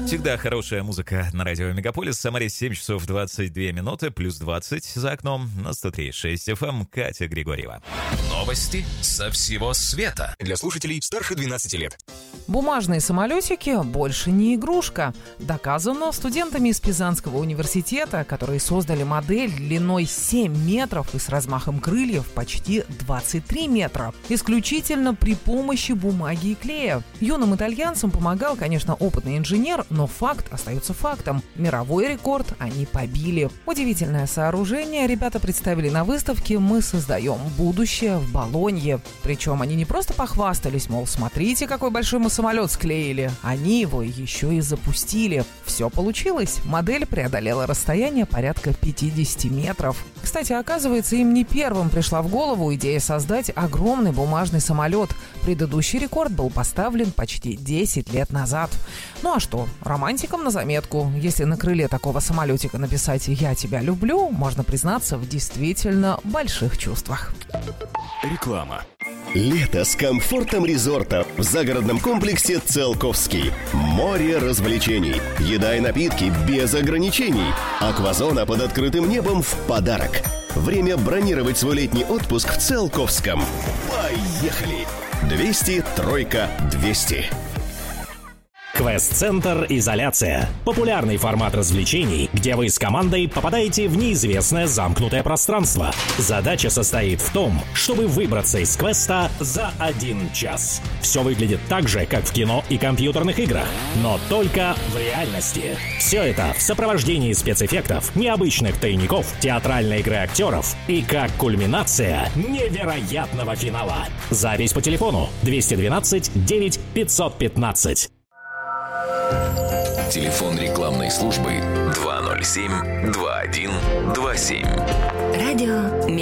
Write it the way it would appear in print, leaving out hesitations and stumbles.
Всегда хорошая музыка на радио Мегаполис. В Самаре 7 часов 22 минуты, плюс 20 за окном. На 103.6 FM Катя Григорьева. Новости со всего света. Для слушателей старше 12 лет. Бумажные самолетики больше не игрушка. Доказано студентами из Пизанского университета, которые создали модель длиной 7 метров и с размахом крыльев почти 23 метра. Исключительно при помощи бумаги и клея. Юным итальянцам помогал, конечно, опытный инженер, но факт остается фактом. Мировой рекорд они побили. Удивительное сооружение ребята представили на выставке «Мы создаем будущее» в Болонье. Причем они не просто похвастались, мол, смотрите, какой большой мы самолет склеили. Они его еще и запустили. Все получилось. Модель преодолела расстояние порядка 50 метров. Кстати, оказывается, им не первым пришла в голову идея создать огромный бумажный самолет. Предыдущий рекорд был поставлен почти 10 лет назад. Ну а что? Романтикам на заметку. Если на крыле такого самолетика написать «Я тебя люблю», можно признаться в действительно больших чувствах. Реклама. Лето с комфортом резорта в загородном комплексе «Циолковский». Море развлечений, еда и напитки без ограничений. Аквазона под открытым небом в подарок. Время бронировать свой летний отпуск в Циолковском. Поехали! 200 тройка 200. Квест-центр «Изоляция». Популярный формат развлечений, где вы с командой попадаете в неизвестное замкнутое пространство. Задача состоит в том, чтобы выбраться из квеста за 1 час. Все выглядит так же, как в кино и компьютерных играх, но только в реальности. Все это в сопровождении спецэффектов, необычных тайников, театральной игры актеров и как кульминация невероятного финала. Запись по телефону 212 9 515. Телефон рекламной службы 207 2127. Радио